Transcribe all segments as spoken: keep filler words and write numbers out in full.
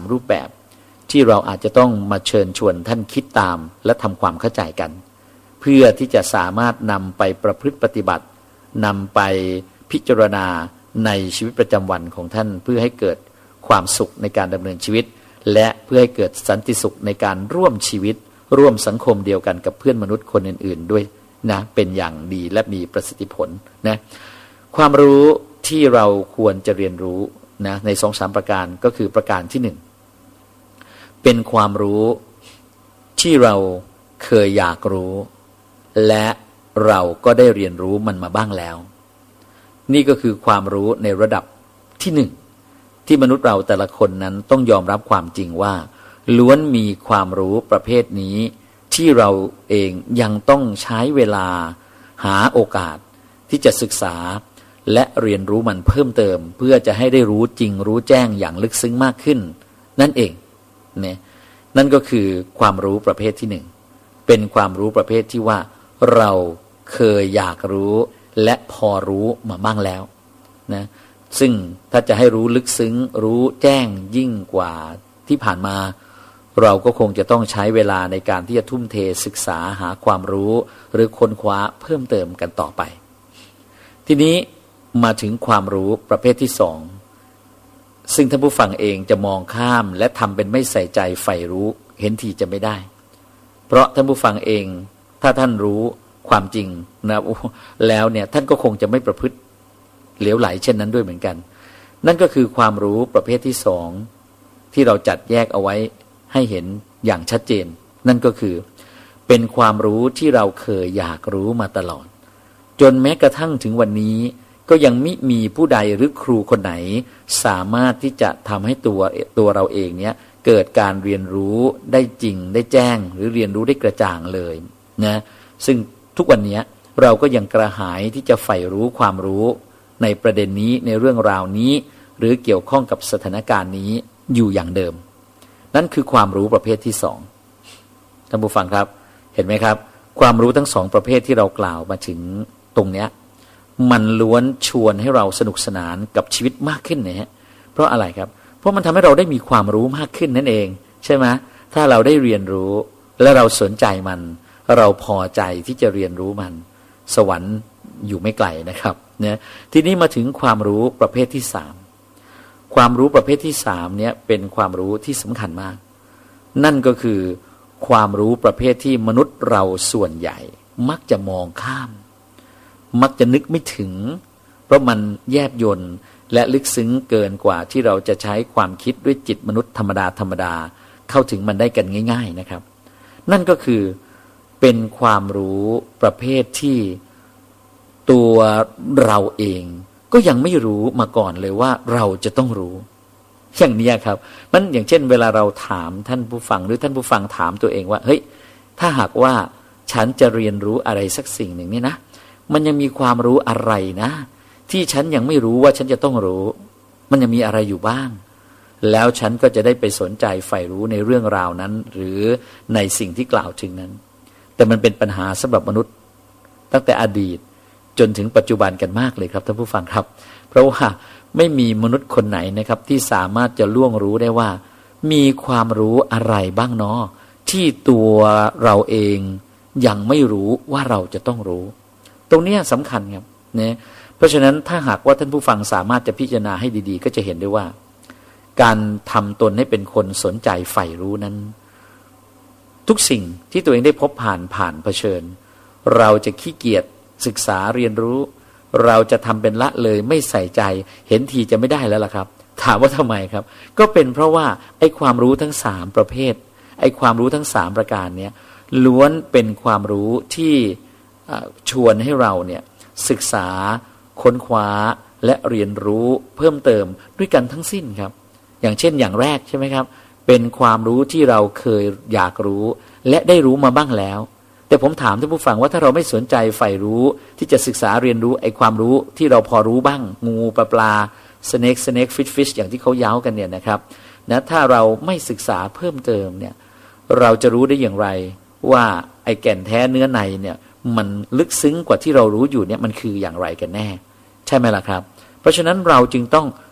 รูปแบบที่เราอาจจะต้องมาเชิญชวนท่านคิดตามและทำความเข้าใจกันเพื่อที่จะสามารถนำไปประพฤติปฏิบัตินำไปพิจารณาในชีวิตประจำวันของท่านเพื่อให้เกิดความสุขในการดำเนินชีวิตและเพื่อให้เกิดสันติสุขในการร่วมชีวิตร่วมสังคมเดียวกันกับเพื่อนมนุษย์คนอื่นๆด้วยนะเป็นอย่างดีและมีประสิทธิผลนะความรู้ที่เราควรจะเรียนรู้นะใน สองสาม ประการก็คือประการที่หนึ่งเป็นความรู้ที่เราเคยอยากรู้และเราก็ได้เรียนรู้มันมาบ้างแล้วนี่ก็คือความรู้ในระดับที่หนึ่งที่มนุษย์เราแต่ละคนนั้นต้องยอมรับความจริงว่าล้วนมีความรู้ประเภทนี้ที่เราเองยังต้องใช้เวลาหาโอกาสที่จะศึกษาและเรียนรู้มันเพิ่มเติมเพื่อจะให้ได้รู้จริงรู้แจ้งอย่างลึกซึ้งมากขึ้นนั่นเองเนี่ยนั่นก็คือความรู้ประเภทที่หนึ่งเป็นความรู้ประเภทที่ว่าเราเคยอยากรู้และพอรู้มาบ้างแล้วนะซึ่งถ้าจะให้รู้ลึกซึ้งรู้แจ้งยิ่งกว่าที่ผ่านมาเราก็คงจะต้องใช้เวลาในการที่จะทุ่มเทศึกษาหาความรู้หรือค้นคว้าเพิ่มเติมกันต่อไปทีนี้มาถึงความรู้ประเภทที่สองซึ่งท่านผู้ฟังเองจะมองข้ามและทำเป็นไม่ใส่ใจใฝ่รู้เห็นทีจะไม่ได้เพราะท่านผู้ฟังเองถ้าท่านรู้ความจริงนะแล้วเนี่ยท่านก็คงจะไม่ประพฤติเหลวไหลเช่นนั้นด้วยเหมือนกันนั่นก็คือความรู้ประเภทที่สองที่เราจัดแยกเอาไว้ให้เห็นอย่างชัดเจนนั่นก็คือเป็นความรู้ที่เราเคยอยากรู้มาตลอดจนแม้กระทั่งถึงวันนี้ก็ยังมิมีผู้ใดหรือครูคนไหนสามารถที่จะทำให้ตัวตัวเราเองเนี้ยเกิดการเรียนรู้ได้จริงได้แจ้งหรือเรียนรู้ได้กระจ่างเลยนะซึ่งทุกวันนี้เราก็ยังกระหายที่จะใฝ่รู้ความรู้ในประเด็นนี้ในเรื่องราวนี้หรือเกี่ยวข้องกับสถานการณ์นี้อยู่อย่างเดิมนั่นคือความรู้ประเภทที่สองท่านผู้ฟังครับเห็นไหมครับความรู้ทั้งสองประเภทที่เรากล่าวมาถึงตรงเนี้ยมันล้วนชวนให้เราสนุกสนานกับชีวิตมากขึ้นนะฮะเพราะอะไรครับเพราะมันทำให้เราได้มีความรู้มากขึ้นนั่นเองใช่ไหมถ้าเราได้เรียนรู้และเราสนใจมันเราพอใจที่จะเรียนรู้มันสวรรค์อยู่ไม่ไกลนะครับเนี่ยทีนี้มาถึงความรู้ประเภทที่สามความรู้ประเภทที่สามเนี่ยเป็นความรู้ที่สำคัญมากนั่นก็คือความรู้ประเภทที่มนุษย์เราส่วนใหญ่มักจะมองข้ามมักจะนึกไม่ถึงเพราะมันแยบยลและลึกซึ้งเกินกว่าที่เราจะใช้ความคิดด้วยจิตมนุษย์ธรรมดาธรรมดาเข้าถึงมันได้กันง่ายๆนะครับนั่นก็คือเป็นความรู้ประเภทที่ตัวเราเองก็ยังไม่รู้มาก่อนเลยว่าเราจะต้องรู้อย่างนี้ครับมันอย่างเช่นเวลาเราถามท่านผู้ฟังหรือท่านผู้ฟังถามตัวเองว่าเฮ้ยถ้าหากว่าฉันจะเรียนรู้อะไรสักสิ่งหนึ่งนี่นะมันยังมีความรู้อะไรนะที่ฉันยังไม่รู้ว่าฉันจะต้องรู้มันยังมีอะไรอยู่บ้างแล้วฉันก็จะได้ไปสนใจใฝ่รู้ในเรื่องราวนั้นหรือในสิ่งที่กล่าวถึงนั้นแต่มันเป็นปัญหาสำหรับมนุษย์ตั้งแต่อดีตจนถึงปัจจุบันกันมากเลยครับท่านผู้ฟังครับเพราะว่าไม่มีมนุษย์คนไหนนะครับที่สามารถจะล่วงรู้ได้ว่ามีความรู้อะไรบ้างเนาะที่ตัวเราเองยังไม่รู้ว่าเราจะต้องรู้ตรงนี้สำคัญครับเนี่ยเพราะฉะนั้นถ้าหากว่าท่านผู้ฟังสามารถจะพิจารณาให้ดีๆก็จะเห็นได้ว่าการทำตนให้เป็นคนสนใจใฝ่รู้นั้นทุกสิ่งที่ตัวเองได้พบผ่านผ่านเผชิญเราจะขี้เกียจศึกษาเรียนรู้เราจะทำเป็นละเลยไม่ใส่ใจเห็นทีจะไม่ได้แล้วล่ะครับถามว่าทำไมครับก็เป็นเพราะว่าไอ้ความรู้ทั้งสามประเภทไอ้ความรู้ทั้งสามประการเนี้ยล้วนเป็นความรู้ที่ชวนให้เราเนี่ยศึกษาค้นคว้าและเรียนรู้เพิ่มเติมด้วยกันทั้งสิ้นครับอย่างเช่นอย่างแรกใช่ไหมครับเป็นความรู้ที่เราเคยอยากรู้และได้รู้มาบ้างแล้วแต่ผมถามท่านผู้ฟังว่าถ้าเราไม่สนใจใฝ่รู้ที่จะศึกษาเรียนรู้ไอ้ความรู้ที่เราพอรู้บ้างงูปลาปลา snake snake fish fish อย่างที่เขาเย้ากันเนี่ยนะครับนะถ้าเราไม่ศึกษาเพิ่มเติมเนี่ยเราจะรู้ได้อย่างไรว่าไอ้แก่นแท้เนื้อในเนี่ยมันลึกซึ้งกว่าที่เรารู้อยู่เนี่ยมันคืออย่างไรกันแน่ใช่ไหมล่ะครับเพราะฉะนั้นเราจึงต้อง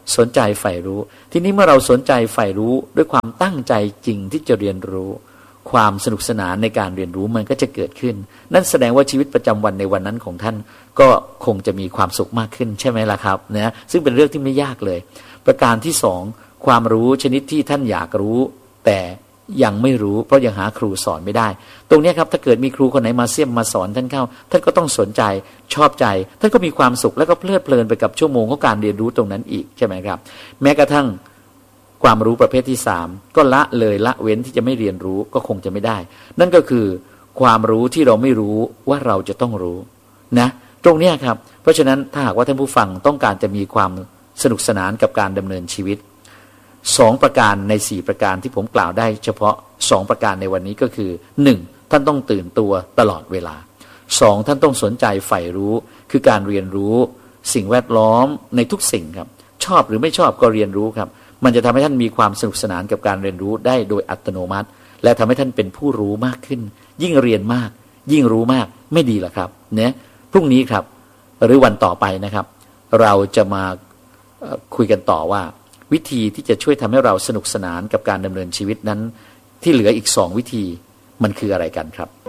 สนใจใฝ่รู้ทีนี้เมื่อเราสนใจใฝ่รู้ด้วยความตั้งใจจริงที่จะเรียนรู้ความสนุกสนานในการเรียนรู้มันก็จะเกิดขึ้นนั่นแสดงว่าชีวิตประจำวันในวันนั้นของท่านก็คงจะมีความสุขมากขึ้นใช่ไหมล่ะครับนะซึ่งเป็นเรื่องที่ไม่ยากเลยประการที่สองความรู้ชนิดที่ท่านอยากรู้แต่ยังไม่รู้เพราะยังหาครูสอนไม่ได้ตรงนี้ครับถ้าเกิดมีครูคนไหนมาเสี่ยมมาสอนท่านเข้าท่านก็ต้องสนใจชอบใจท่านก็มีความสุขแล้วก็เพลิดเพลินไปกับชั่วโมงของการเรียนรู้ตรงนั้นอีกใช่ไหมครับแม้กระทั่งความรู้ประเภทที่สามก็ละเลยละเว้นที่จะไม่เรียนรู้ก็คงจะไม่ได้นั่นก็คือความรู้ที่เราไม่รู้ว่าเราจะต้องรู้นะตรงนี้ครับเพราะฉะนั้นถ้าหากว่าท่านผู้ฟังต้องการจะมีความสนุกสนานกับการดำเนินชีวิตสองประการในสี่ประการที่ผมกล่าวได้เฉพาะสองประการในวันนี้ก็คือหนึ่งท่านต้องตื่นตัวตลอดเวลาสองท่านต้องสนใจใฝ่รู้คือการเรียนรู้สิ่งแวดล้อมในทุกสิ่งครับชอบหรือไม่ชอบก็เรียนรู้ครับมันจะทำให้ท่านมีความสนุกสนานกับการเรียนรู้ได้โดยอัตโนมัติและทำให้ท่านเป็นผู้รู้มากขึ้นยิ่งเรียนมากยิ่งรู้มากไม่ดีหรอครับเนี่ยพรุ่งนี้ครับหรือวันต่อไปนะครับเราจะมาคุยกันต่อว่าวิธีที่จะช่วยทำให้เราสนุกสนานกับการดำเนินชีวิตนั้นที่เหลืออีกสองวิธีมันคืออะไรกันครับ